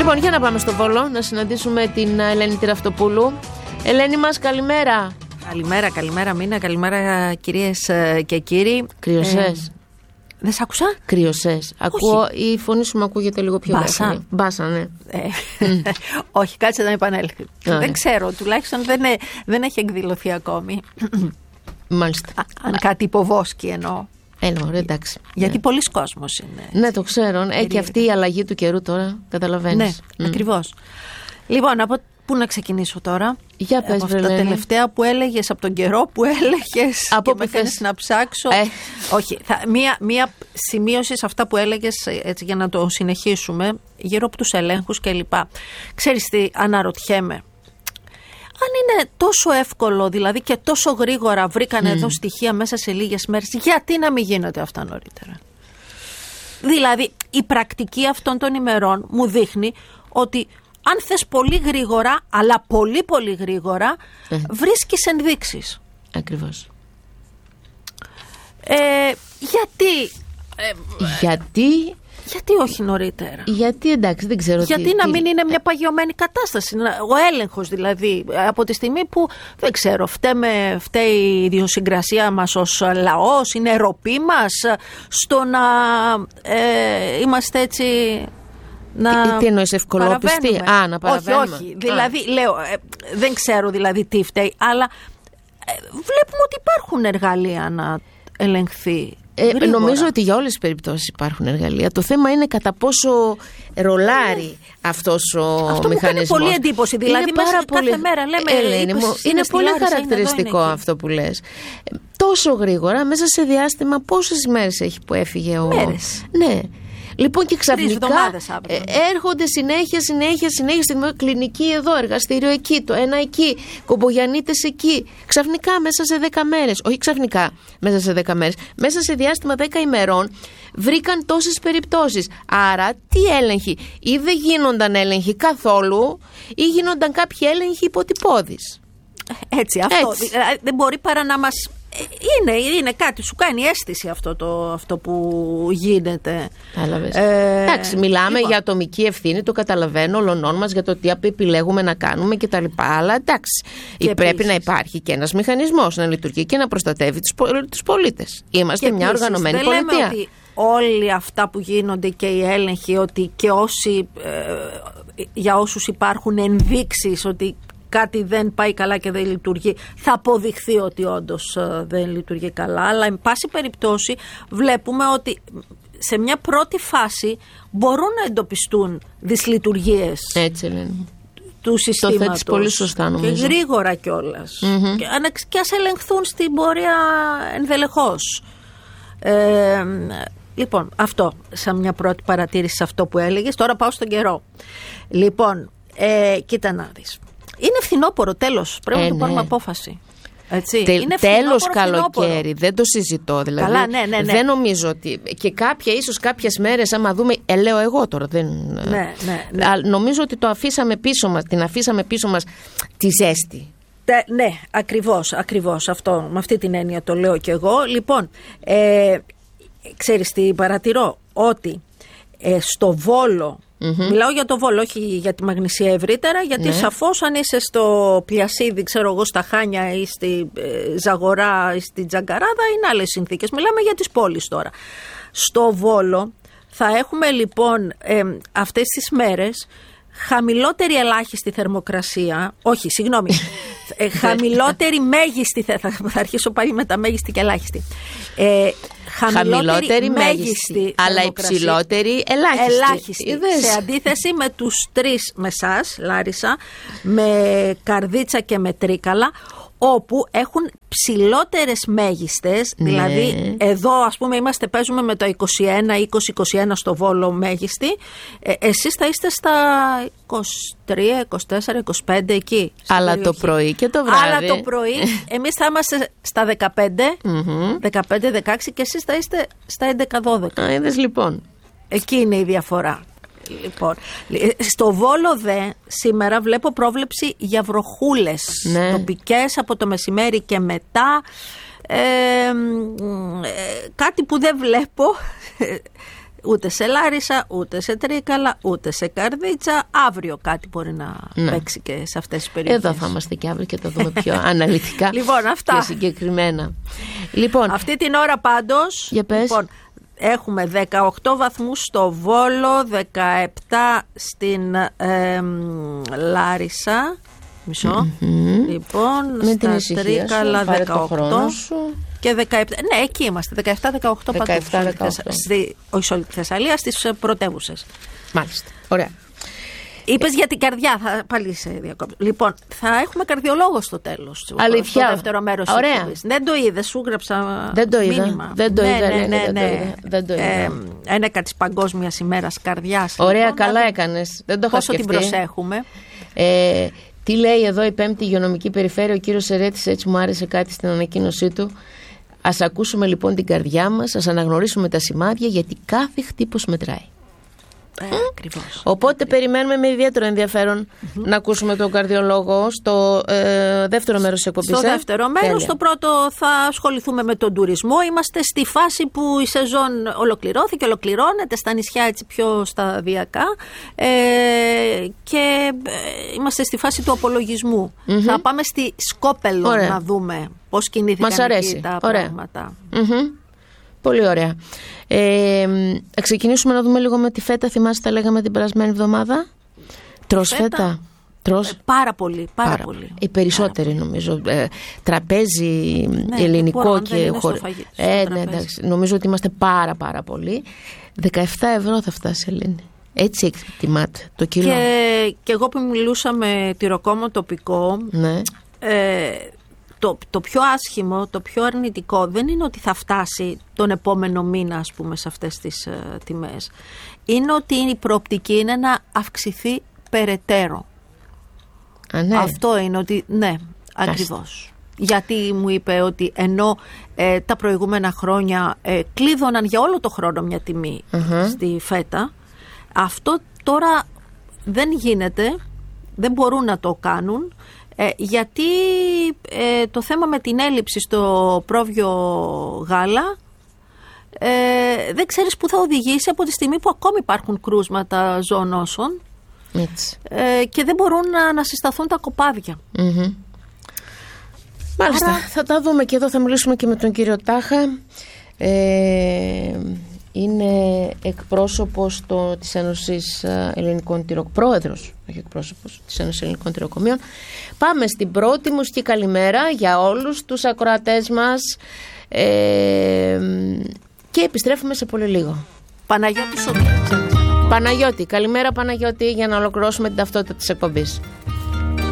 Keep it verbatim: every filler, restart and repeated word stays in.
Λοιπόν, για να πάμε στο Βόλο να συναντήσουμε την Ελένη Τυραυτοπούλου. Ελένη μας, καλημέρα. Καλημέρα, καλημέρα Μίνα, καλημέρα κυρίες και κύριοι. Κρυωσές. Ε, δεν σ' άκουσα? Κρυωσές. Ακούω, η φωνή σου μου ακούγεται λίγο πιο Μπάσα. Μπάσα, ναι. Ε, όχι, κάτσε να επανέλθει. Α, δεν ναι. ξέρω, τουλάχιστον δεν, ε, δεν έχει εκδηλωθεί ακόμη. Μάλιστα. Α, αν κάτι υποβόσκει εννοώ. Έλα, ωραία, εντάξει. Γιατί ναι. πολλοί κόσμος είναι. Ναι, το ξέρω. Ε, και αυτή η αλλαγή του καιρού τώρα, καταλαβαίνεις. Ναι, mm. ακριβώς. Λοιπόν, από πού να ξεκινήσω τώρα? Για πες, από αυτά τα Ελένη. τελευταία που έλεγες, από τον καιρό που έλεγες Από και που με έκανες θες. να ψάξω. Ε. Όχι, θα, μία, μία σημείωση σε αυτά που έλεγες, έτσι, για να το συνεχίσουμε, γύρω από τους ελέγχους κλπ. Ξέρεις τι, αναρωτιέμαι. Αν είναι τόσο εύκολο, δηλαδή, και τόσο γρήγορα βρήκαν mm. εδώ στοιχεία μέσα σε λίγες μέρες, γιατί να μην γίνεται αυτά νωρίτερα? Δηλαδή, η πρακτική αυτών των ημερών μου δείχνει ότι αν θες πολύ γρήγορα, αλλά πολύ πολύ γρήγορα, mm. βρίσκεις ενδείξεις. Ακριβώς. Ε, γιατί... Ε, γιατί... Γιατί όχι νωρίτερα? Γιατί, εντάξει, δεν ξέρω. Γιατί τι, να τι... μην είναι μια παγιωμένη κατάσταση? Ο έλεγχος δηλαδή, από τη στιγμή που, δεν ξέρω, φταίμε, φταίει η ιδιοσυγκρασία μας ως λαός, είναι ροπή μας στο να ε, είμαστε έτσι... Να τι, τι εννοείς, ευκολόπιστη? Α, να παραβαίνουμε. Όχι, όχι. Δηλαδή, Α. λέω, ε, δεν ξέρω δηλαδή τι φταίει, αλλά ε, βλέπουμε ότι υπάρχουν εργαλεία να ελεγχθεί. Ε, νομίζω ότι για όλες τις περιπτώσεις υπάρχουν εργαλεία. Το θέμα είναι κατά πόσο ρολάρει αυτός ο αυτό μηχανισμός. Αυτό μου κάνει πολύ εντύπωση. Δηλαδή, είναι μέσα πολύ... κάθε μέρα λέμε... Ελένη μου, είναι πολύ Λάρισα, χαρακτηριστικό είναι εδώ, αυτό που λες. Τόσο γρήγορα, μέσα σε διάστημα, πόσες μέρες έχει που έφυγε ο... Μέρες. Ναι. Λοιπόν, και ξαφνικά ε, έρχονται συνέχεια, συνέχεια, συνέχεια στην κλινική εδώ, εργαστήριο εκεί, το ένα εκεί, κομπογιανίτες εκεί. Ξαφνικά μέσα σε δέκα μέρες, όχι ξαφνικά μέσα σε δέκα μέρες, μέσα σε διάστημα δέκα ημερών βρήκαν τόσες περιπτώσεις. Άρα τι έλεγχοι? Ή δεν γίνονταν έλεγχοι καθόλου, ή γίνονταν κάποιοι έλεγχοι υποτυπώδεις. Έτσι, αυτό. Έτσι. Δεν μπορεί παρά να μας... Είναι, είναι κάτι, σου κάνει αίσθηση αυτό, το, αυτό που γίνεται. Ε, Εντάξει, μιλάμε λοιπόν. για ατομική ευθύνη, το καταλαβαίνω, όλων μας, για το τι επιλέγουμε να κάνουμε κτλ. Αλλά εντάξει, και πρέπει επίσης να υπάρχει και ένας μηχανισμός να λειτουργεί και να προστατεύει τους, τους πολίτες. Είμαστε και μια επίσης οργανωμένη δεν πολιτεία. Λέμε ότι όλοι αυτά που γίνονται και οι έλεγχοι, ότι και όσοι, ε, για όσους υπάρχουν ενδείξεις ότι κάτι δεν πάει καλά και δεν λειτουργεί, θα αποδειχθεί ότι όντως uh, δεν λειτουργεί καλά. Αλλά, εν πάση περιπτώσει, βλέπουμε ότι σε μια πρώτη φάση μπορούν να εντοπιστούν δυσλειτουργίες Έτσι, λένε. του συστήματος. Το θέτεις πολύ σωστά, νομίζω. Και γρήγορα κιόλας. Mm-hmm. Και, και ας ελεγχθούν στην πορεία ενδελεχώς. Ε, λοιπόν, αυτό, σαν μια πρώτη παρατήρηση σε αυτό που έλεγες. Τώρα πάω στον καιρό. Λοιπόν, ε, κοίτα να δεις. Είναι φθινόπωρο, τέλος. Πρέπει ε, να το πάρουμε ναι. απόφαση. Έτσι. Τε, είναι τέλος καλοκαίρι, δεν το συζητώ. Δηλαδή, Καλά, ναι, ναι, ναι. Δεν νομίζω ότι. Και κάποια, ίσως κάποιες μέρες, άμα δούμε. Ε, λέω εγώ τώρα. Δεν, ναι, ναι, ναι. Α, νομίζω ότι το αφήσαμε πίσω μας, την αφήσαμε πίσω μας τη ζέστη. Τε, ναι, ακριβώς, ακριβώς. Αυτό, με αυτή την έννοια το λέω κι εγώ. Λοιπόν, ε, ξέρεις τι παρατηρώ? Ότι ε, στο Βόλο. Mm-hmm. Μιλάω για το Βόλο, όχι για τη Μαγνησία ευρύτερα, γιατί ναι. σαφώς αν είσαι στο Πλιασίδι, ξέρω εγώ, στα Χάνια ή στη ε, Ζαγορά ή στη Τζαγκαράδα, είναι άλλες συνθήκες. Μιλάμε για τις πόλεις τώρα. Στο Βόλο θα έχουμε λοιπόν ε, αυτές τις μέρες χαμηλότερη ελάχιστη θερμοκρασία, όχι, συγγνώμη, ε, χαμηλότερη μέγιστη, θα, θα αρχίσω πάλι με τα μέγιστη και ελάχιστη. Ε, χαμηλότερη, χαμηλότερη μέγιστη, μέγιστη αλλά υψηλότερη ελάχιστη. ελάχιστη σε αντίθεση με τους τρεις, με εσάς, Λάρισα, με Καρδίτσα και με Τρίκαλα, όπου έχουν ψηλότερες μέγιστες, ναι. Δηλαδή εδώ ας πούμε είμαστε, παίζουμε με το είκοσι ένα, είκοσι, είκοσι ένα στο Βόλο μέγιστη, ε, εσείς θα είστε στα είκοσι τρία, είκοσι τέσσερα, είκοσι πέντε εκεί. Αλλά περιοχή. Το πρωί και το βράδυ. Αλλά το πρωί εμείς θα είμαστε στα δεκαπέντε, mm-hmm. δεκαπέντε δεκαέξι και εσείς θα είστε στα έντεκα δώδεκα. Α, είδες λοιπόν. Εκεί είναι η διαφορά. Λοιπόν, στο Βόλο δε σήμερα βλέπω πρόβλεψη για βροχούλες, ναι. τοπικές από το μεσημέρι και μετά, ε, ε, κάτι που δεν βλέπω ούτε σε Λάρισα, ούτε σε Τρίκαλα, ούτε σε Καρδίτσα. Αύριο κάτι μπορεί να ναι. παίξει και σε αυτές τις περιοχές. Εδώ θα είμαστε και αύριο και το δούμε πιο αναλυτικά λοιπόν, αυτά. και συγκεκριμένα. Λοιπόν, αυτή την ώρα πάντως, για πες. Λοιπόν, έχουμε δεκαοκτώ βαθμούς στο Βόλο, δεκαεπτά στην ε, Λάρισα. Μισό. Mm-hmm. Λοιπόν, με στα Τρίκαλα δεκαοκτώ και δεκαεπτά. Ναι, εκεί είμαστε. δεκαεπτά δεκαοκτώ παντού. Όχι σε όλη τη Θεσσαλία, στις πρωτεύουσες. Μάλιστα. Ωραία. Είπες ε... για την καρδιά, θα πάλι σε διακόψω. Λοιπόν, θα έχουμε καρδιολόγο στο τέλος. Αλήθεια. Στο δεύτερο μέρος. Ωραία. Δεν το είδες, σου γράψα δεν το είδα. μήνυμα. Δεν το ναι, είδα. Ναι, ναι, ναι, ναι. Δεν το είδα. Ε, ένεκα της Παγκόσμιας ημέρας καρδιάς. Ωραία, λοιπόν, καλά έκανες. Δεν το είχα πόσο σκεφτεί. την προσέχουμε. Ε, τι λέει εδώ η πέμπτη υγειονομική περιφέρεια, ο κύριος Σερέτης, έτσι μου άρεσε κάτι στην ανακοίνωσή του. Ας ακούσουμε λοιπόν την καρδιά μας, ας αναγνωρίσουμε τα σημάδια, γιατί κάθε χτύπος μετράει. Ε, ακριβώς. Οπότε ακριβώς. περιμένουμε με ιδιαίτερο ενδιαφέρον mm-hmm. να ακούσουμε τον καρδιολόγο στο ε, δεύτερο μέρος της εκπομπής. Στο ε? δεύτερο μέρος, στο πρώτο θα ασχοληθούμε με τον τουρισμό. Είμαστε στη φάση που η σεζόν ολοκληρώθηκε, ολοκληρώνεται στα νησιά έτσι πιο σταδιακά ε, και ε, είμαστε στη φάση του απολογισμού. Mm-hmm. Θα πάμε στη Σκόπελο Ωραία. να δούμε πώς κινήθηκαν εκεί τα Ωραία. πράγματα. Mm-hmm. Πολύ ωραία. Ε, θα ξεκινήσουμε να δούμε λίγο με τη φέτα. Θυμάσαι τα λέγαμε την περασμένη εβδομάδα. Τρως φέτα. φέτα. Τρως... Ε, πάρα πολύ, πάρα, πάρα πολύ. Οι περισσότεροι πάρα νομίζω. Ε, τραπέζι, ναι, ελληνικό και χωρί. Ε, ναι, εντάξει. Νομίζω ότι είμαστε πάρα πάρα πολύ. δεκαεπτά ευρώ θα φτάσει, Ελένη. Έτσι εκτιμάται το κιλό. Και, και εγώ που μιλούσα με τυροκόμο τοπικό. Ναι. Ε, Το, το πιο άσχημο, το πιο αρνητικό δεν είναι ότι θα φτάσει τον επόμενο μήνα, ας πούμε, σε αυτές τις uh, τιμές. Είναι ότι η προοπτική είναι να αυξηθεί περαιτέρω. Α, ναι. Αυτό είναι ότι, ναι, ακριβώς. Γιατί μου είπε ότι ενώ ε, τα προηγούμενα χρόνια ε, κλείδωναν για όλο το χρόνο μια τιμή uh-huh. στη φέτα, αυτό τώρα δεν γίνεται, δεν μπορούν να το κάνουν. Ε, γιατί ε, το θέμα με την έλλειψη στο πρόβιο γάλα ε, δεν ξέρεις που θα οδηγήσει από τη στιγμή που ακόμη υπάρχουν κρούσματα ζωονόσων ε, και δεν μπορούν να, να συσταθούν τα κοπάδια. Mm-hmm. Μάλιστα, Άρα... θα τα δούμε και εδώ, θα μιλήσουμε και με τον κύριο Τάχα. Ε, είναι εκπρόσωπος το, της Ένωσης Ελληνικών Τυροκομείων, πρόεδρος, όχι εκπρόσωπος της Ένωσης Ελληνικών Τυροκομείων. Πάμε στην πρώτη μουσική καλημέρα για όλους τους ακροατές μας ε, και επιστρέφουμε σε πολύ λίγο. Παναγιώτη Σωτήρη. Παναγιώτη, καλημέρα Παναγιώτη, για να ολοκληρώσουμε την ταυτότητα της εκπομπής.